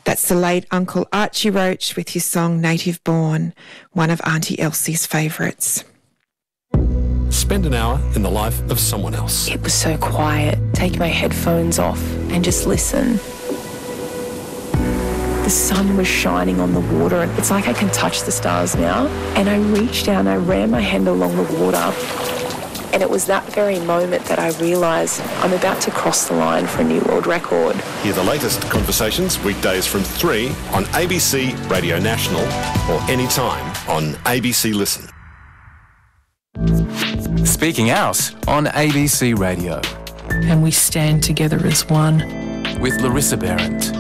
That's the late Uncle Archie Roach with his song Native Born, one of Auntie Elsie's favourites. Spend an hour in the life of someone else. It was so quiet. Take my headphones off and just listen. The sun was shining on the water and it's like I can touch the stars now. And I reached down, I ran my hand along the water. And it was that very moment that I realised I'm about to cross the line for a new world record. Hear the latest conversations weekdays from 3 on ABC Radio National or anytime on ABC Listen. Speaking Out on ABC Radio. And we stand together as one. With Larissa Behrendt.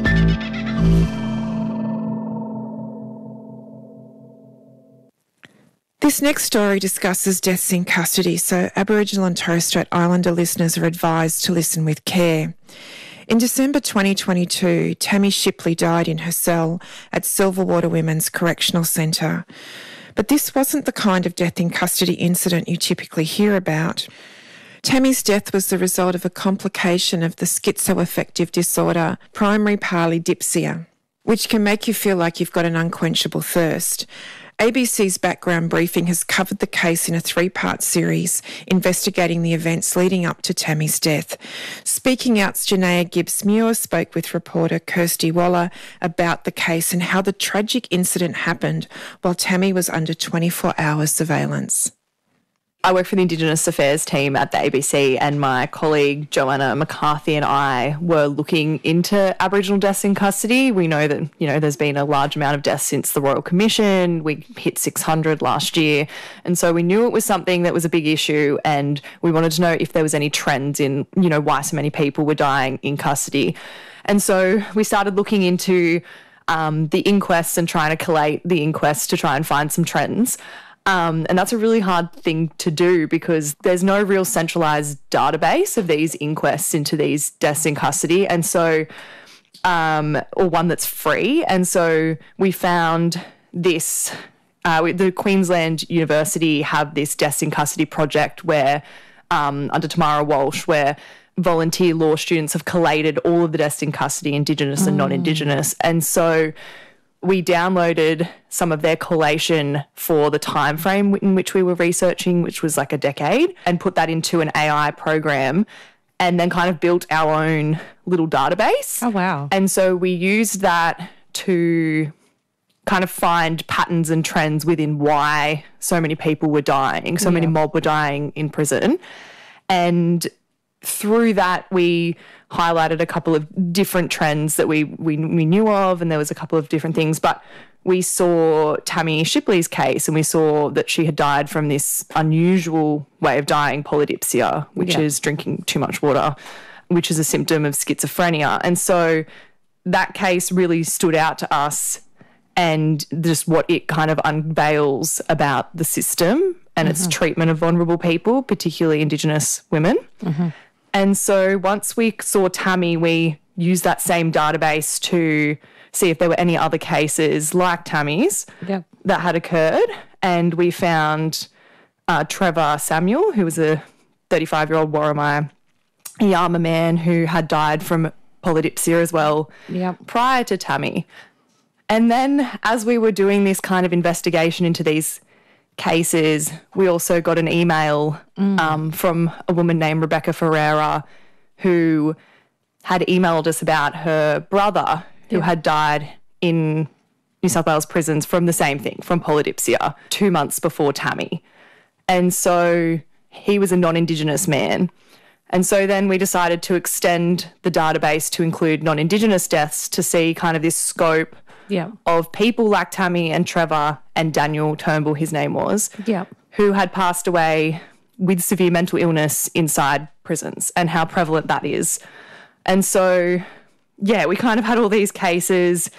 This next story discusses deaths in custody, so Aboriginal and Torres Strait Islander listeners are advised to listen with care. In December 2022, Tammy Shipley died in her cell at Silverwater Women's Correctional Centre. But this wasn't the kind of death in custody incident you typically hear about. Tammy's death was the result of a complication of the schizoaffective disorder, primary polydipsia, which can make you feel like you've got an unquenchable thirst. ABC's Background Briefing has covered the case in a 3-part series investigating the events leading up to Tammy's death. Speaking Out's Janaea Gibbs-Muir spoke with reporter Kirsty Waller about the case and how the tragic incident happened while Tammy was under 24-hour surveillance. I work for the Indigenous Affairs team at the ABC, and my colleague Joanna McCarthy and I were looking into Aboriginal deaths in custody. We know that, there's been a large amount of deaths since the Royal Commission. We hit 600 last year. And so we knew it was something that was a big issue, and we wanted to know if there was any trends in, why so many people were dying in custody. And so we started looking into the inquests and trying to collate the inquests to try and find some trends. And that's a really hard thing to do because there's no real centralised database of these inquests into these deaths in custody, and so, or one that's free. And so we found this, the Queensland University have this deaths in custody project where, under Tamara Walsh, where volunteer law students have collated all of the deaths in custody, Indigenous and non-Indigenous. And so we downloaded some of their collation for the time frame in which we were researching, which was like a decade, and put that into an AI program and then kind of built our own little database. Oh, wow. And so we used that to kind of find patterns and trends within why so many people were dying, so many mob were dying in prison. And through that, we highlighted a couple of different trends that we knew of, and there was a couple of different things. But we saw Tammy Shipley's case, and we saw that she had died from this unusual way of dying, polydipsia, which is drinking too much water, which is a symptom of schizophrenia. And so that case really stood out to us, and just what it kind of unveils about the system and its treatment of vulnerable people, particularly Indigenous women. And so once we saw Tammy, we used that same database to see if there were any other cases like Tammy's that had occurred. And we found Trevor Samuel, who was a 35-year-old Worimi Yama man who had died from polydipsia as well prior to Tammy. And then as we were doing this kind of investigation into these cases, we also got an email from a woman named Rebecca Ferreira who had emailed us about her brother who had died in New South Wales prisons from the same thing, from polydipsia, 2 months before Tammy. And so he was a non-Indigenous man. And so then we decided to extend the database to include non-Indigenous deaths to see kind of this scope of people like Tammy and Trevor and Daniel Turnbull, his name was, who had passed away with severe mental illness inside prisons and how prevalent that is. And so, we kind of had all these cases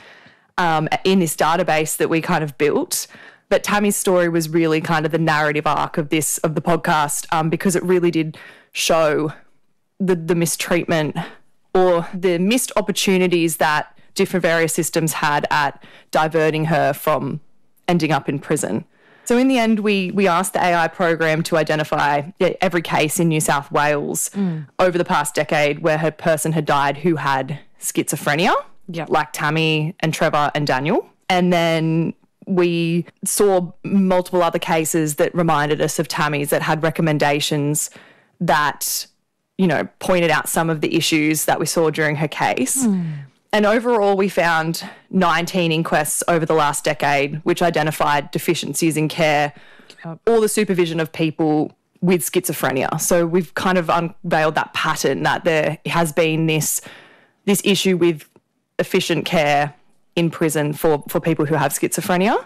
in this database that we kind of built. But Tammy's story was really kind of the narrative arc of the podcast because it really did show the mistreatment or the missed opportunities that different various systems had at diverting her from ending up in prison. So in the end, we asked the AI program to identify every case in New South Wales over the past decade where her person had died who had schizophrenia. like Tammy and Trevor and Daniel. And then we saw multiple other cases that reminded us of Tammy's that had recommendations that, you know, pointed out some of the issues that we saw during her case. And overall, we found 19 inquests over the last decade, which identified deficiencies in care or the supervision of people with schizophrenia. So we've kind of unveiled that pattern that there has been this issue with efficient care in prison for people who have schizophrenia.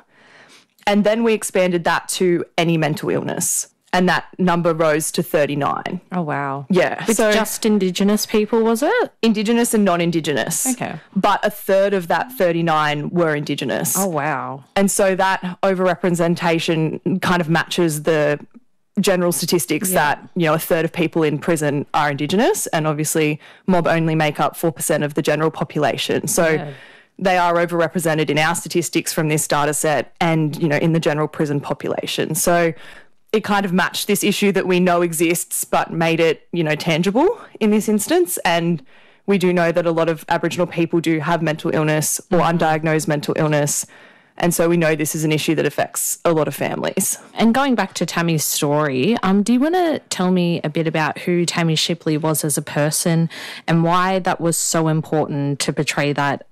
And then we expanded that to any mental illness. And that number rose to 39. Oh, wow. Yeah. With just Indigenous people, was it? Indigenous and non-Indigenous. Okay. But a third of that 39 were Indigenous. Oh, wow. And so that overrepresentation kind of matches the general statistics that, you know, a third of people in prison are Indigenous, and obviously mob only make up 4% of the general population. So they are overrepresented in our statistics from this data set and, you know, in the general prison population. So it kind of matched this issue that we know exists but made it, you know, tangible in this instance. And we do know that a lot of Aboriginal people do have mental illness or undiagnosed mental illness. And so we know this is an issue that affects a lot of families. And going back to Tammy's story, do you want to tell me a bit about who Tammy Shipley was as a person and why that was so important to portray that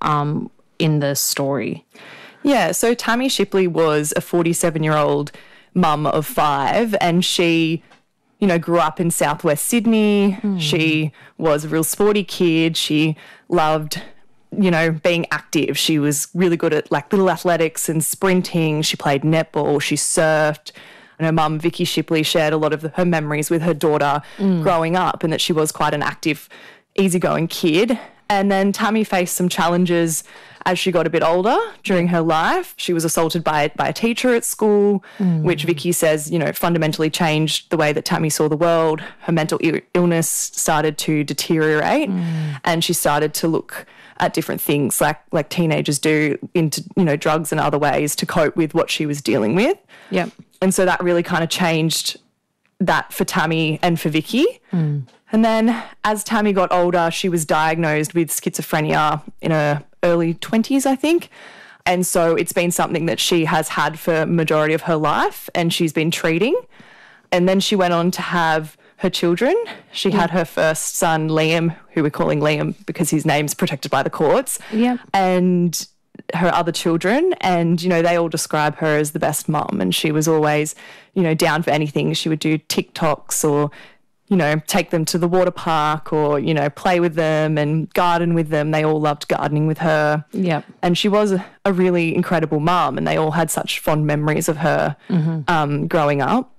in the story? Yeah, so Tammy Shipley was a 47-year-old mum of 5, and she, you know, grew up in southwest Sydney. She was a real sporty kid. She loved, you know, being active. She was really good at like little athletics and sprinting. She played netball. She surfed. And her mum, Vicky Shipley, shared a lot of her memories with her daughter growing up, and that she was quite an active, easygoing kid. And then Tammy faced some challenges as she got a bit older during her life. She was assaulted by a teacher at school, which Vicky says, you know, fundamentally changed the way that Tammy saw the world. Her mental illness started to deteriorate, and she started to look at different things like teenagers do, into, you know, drugs and other ways to cope with what she was dealing with. Yep. And so that really kind of changed that for Tammy and for Vicky. And then as Tammy got older, she was diagnosed with schizophrenia in her early 20s, I think. And so it's been something that she has had for a majority of her life, and she's been treating. And then she went on to have her children. She had her first son, Liam, who we're calling Liam because his name's protected by the courts. Yep. And her other children, and, you know, they all describe her as the best mum, and she was always, you know, down for anything. She would do TikToks or, you know, take them to the water park or, you know, play with them and garden with them. They all loved gardening with her. Yep. And she was a really incredible mum, and they all had such fond memories of her growing up.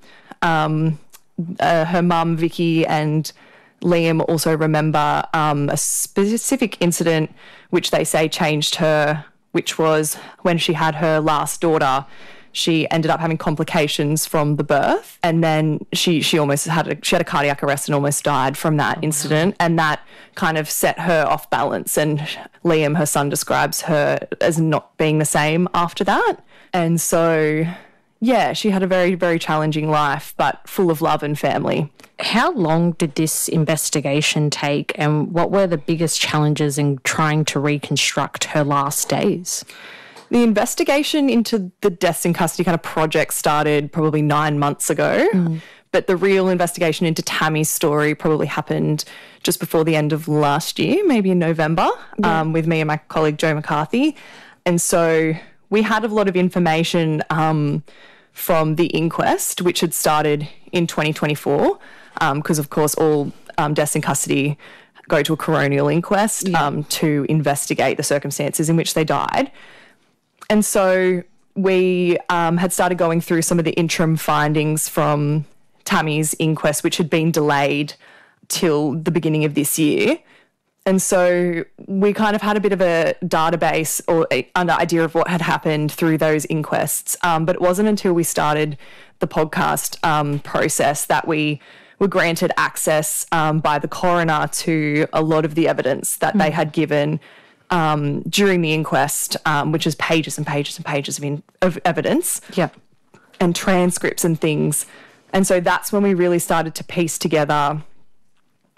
Her mum, Vicky, and Liam also remember a specific incident which they say changed her, which was when she had her last daughter. She ended up having complications from the birth, and then she almost had a cardiac arrest and almost died from that incident. And that kind of set her off balance. And Liam, her son, describes her as not being the same after that. And so, yeah, she had a very, very challenging life, but full of love and family. How long did this investigation take, and what were the biggest challenges in trying to reconstruct her last days? The investigation into the deaths in custody kind of project started probably 9 months ago, but the real investigation into Tammy's story probably happened just before the end of last year, maybe in November, with me and my colleague Jo McCarthy. And so we had a lot of information from the inquest, which had started in 2024, because, of course, all deaths in custody go to a coronial inquest to investigate the circumstances in which they died. And so we had started going through some of the interim findings from Tammy's inquest, which had been delayed till the beginning of this year. And so we kind of had a bit of a database or an idea of what had happened through those inquests. But it wasn't until we started the podcast process that we were granted access by the coroner to a lot of the evidence that they had given during the inquest, which is pages and pages and pages of evidence and transcripts and things. And so that's when we really started to piece together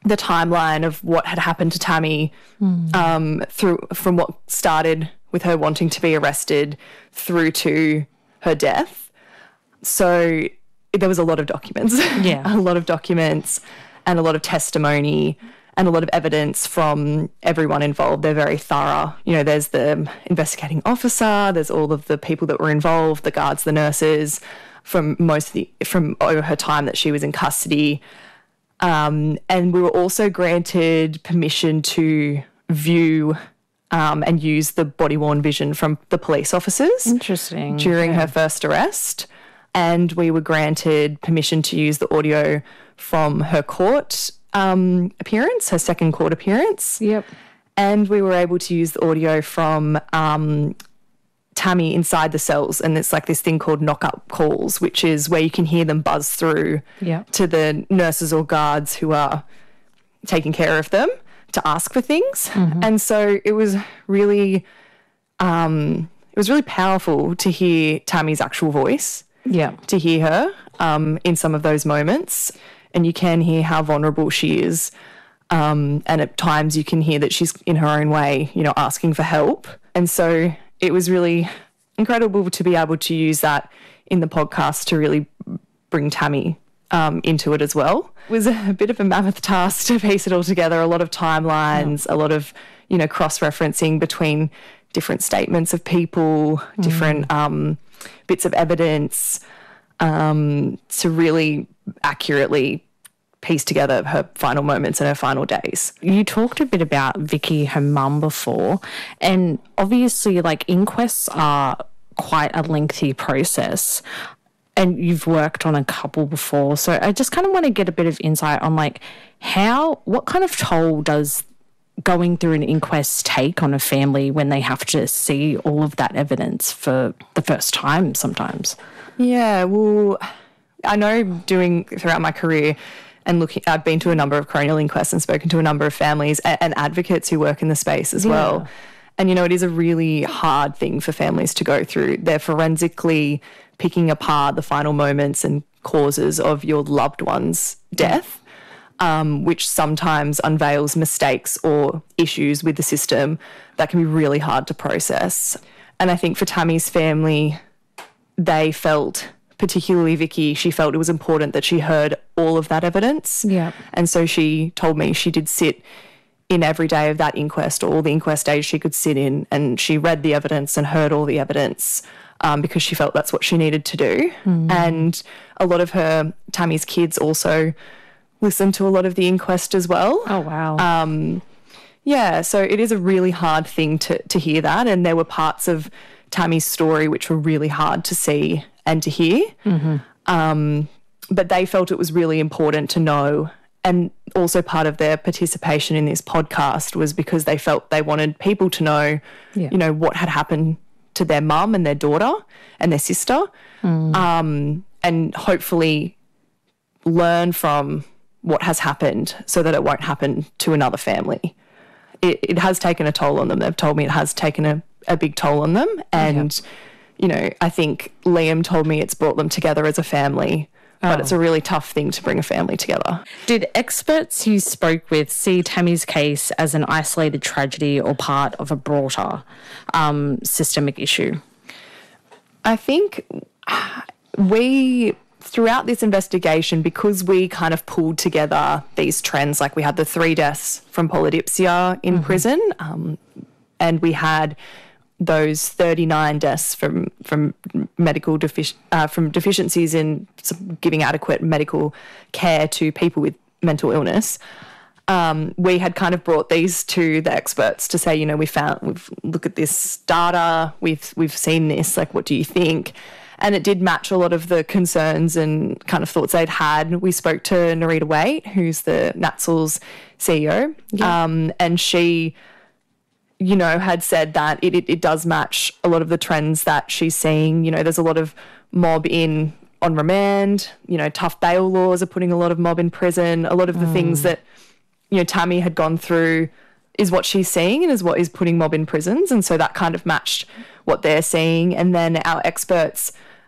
the timeline of what had happened to Tammy from what started with her wanting to be arrested through to her death. So there was a lot of documents, a lot of documents and a lot of testimony and a lot of evidence from everyone involved. They're very thorough. You know, there's the investigating officer, there's all of the people that were involved, the guards, the nurses, from over her time that she was in custody. And we were also granted permission to view and use the body-worn vision from the police officers. Interesting. During her first arrest. And we were granted permission to use the audio from her court appearance, her second court appearance. Yep. And we were able to use the audio from Tammy inside the cells. And it's like this thing called knock-up calls, which is where you can hear them buzz through to the nurses or guards who are taking care of them to ask for things. And so it was really powerful to hear Tammy's actual voice, to hear her in some of those moments. And you can hear how vulnerable she is. And at times you can hear that she's in her own way, you know, asking for help. And so it was really incredible to be able to use that in the podcast to really bring Tammy into it as well. It was a bit of a mammoth task to piece it all together, a lot of timelines, a lot of, you know, cross-referencing between different statements of people, different bits of evidence to really accurately piece together her final moments and her final days. You talked a bit about Vicky, her mum, before, and obviously, like, inquests are quite a lengthy process, and you've worked on a couple before. So I just kind of want to get a bit of insight on, like, what kind of toll does going through an inquest take on a family when they have to see all of that evidence for the first time sometimes? Yeah, well, I know throughout my career and I've been to a number of coronial inquests and spoken to a number of families and advocates who work in the space as well. And, you know, it is a really hard thing for families to go through. They're forensically picking apart the final moments and causes of your loved one's death, which sometimes unveils mistakes or issues with the system that can be really hard to process. And I think for Tammy's family, they felt, particularly Vicky, she felt it was important that she heard all of that evidence. Yeah. And so she told me she did sit in every day of that inquest, or all the inquest days she could sit in, and she read the evidence and heard all the evidence because she felt that's what she needed to do. And a lot of Tammy's kids also listened to a lot of the inquest as well. Oh, wow. Yeah, so it is a really hard thing to hear that, and there were parts of Tammy's story which were really hard to see and to hear. But they felt it was really important to know, and also part of their participation in this podcast was because they felt they wanted people to know, you know, what had happened to their mum and their daughter and their sister, and hopefully learn from what has happened so that it won't happen to another family. It has taken a toll on them. They've told me it has taken a big toll on them. And, you know, I think Liam told me it's brought them together as a family, but it's a really tough thing to bring a family together. Did experts you spoke with see Tammy's case as an isolated tragedy or part of a broader systemic issue? I think throughout this investigation, because we kind of pulled together these trends, like we had the 3 deaths from polydipsia in prison, and we had those 39 deaths from medical from deficiencies in giving adequate medical care to people with mental illness. We had kind of brought these to the experts to say, you know, we've looked at this data, we've seen this, like, what do you think? And it did match a lot of the concerns and kind of thoughts they'd had. We spoke to Nerita Waite, who's the NATSL's CEO, and she, you know, had said that it does match a lot of the trends that she's seeing. You know, there's a lot of mob on remand, you know, tough bail laws are putting a lot of mob in prison. A lot of the things that, you know, Tammy had gone through is what she's seeing and is what is putting mob in prisons. And so that kind of matched what they're seeing. And then our experts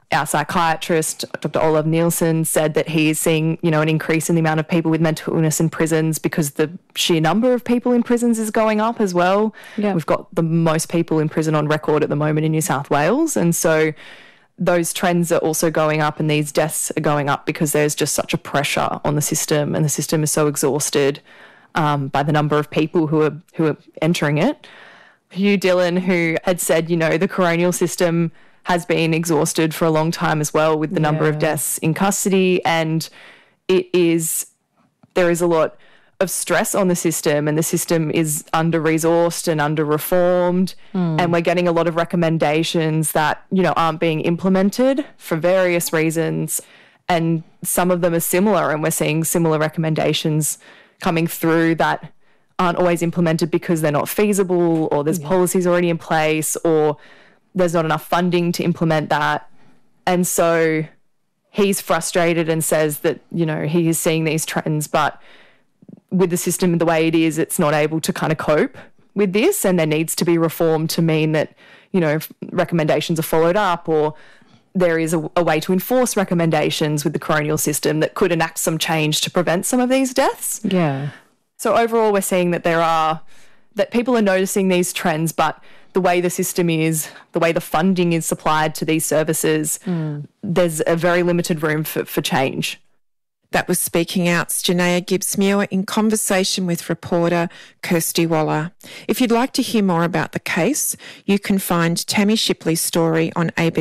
Our psychiatrist, Dr. Olav Nielsen, said that he is seeing, an increase in the amount of people with mental illness in prisons because the sheer number of people in prisons is going up as well. Yeah. We've got the most people in prison on record at the moment in New South Wales. And so those trends are also going up, and these deaths are going up because there's just such a pressure on the system, and the system is so exhausted by the number of people who are entering it. Hugh Dillon, who had said, the coronial system has been exhausted for a long time as well with the number of deaths in custody, and there is a lot of stress on the system, and the system is under-resourced and under-reformed, and we're getting a lot of recommendations that, aren't being implemented for various reasons, and some of them are similar, and we're seeing similar recommendations coming through that aren't always implemented because they're not feasible, or there's policies already in place, or there's not enough funding to implement that. And so he's frustrated and says that, he is seeing these trends, but with the system the way it is, it's not able to kind of cope with this, and there needs to be reform to mean that, recommendations are followed up, or there is a way to enforce recommendations with the coronial system that could enact some change to prevent some of these deaths. Yeah. So overall, we're seeing that that people are noticing these trends, but the way the system is, the way the funding is supplied to these services, there's a very limited room for change. That was Speaking Out's Janaea Gibbs-Muir in conversation with reporter Kirsty Waller. If you'd like to hear more about the case, you can find Tammy Shipley's story on ABC